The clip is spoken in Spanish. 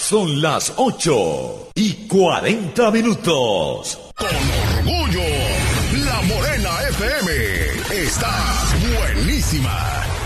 Son las 8:40. Con orgullo, La Morena FM está buenísima.